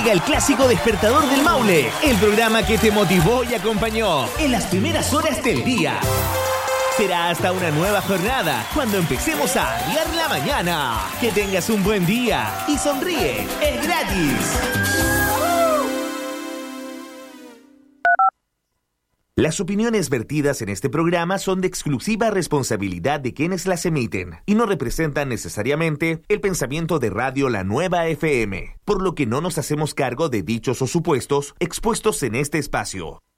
Llega el clásico despertador del Maule, el programa que te motivó y acompañó en las primeras horas del día. Será hasta una nueva jornada cuando empecemos a arriar la mañana. Que tengas un buen día y sonríe, es gratis. Las opiniones vertidas en este programa son de exclusiva responsabilidad de quienes las emiten y no representan necesariamente el pensamiento de Radio La Nueva FM, por lo que no nos hacemos cargo de dichos o supuestos expuestos en este espacio.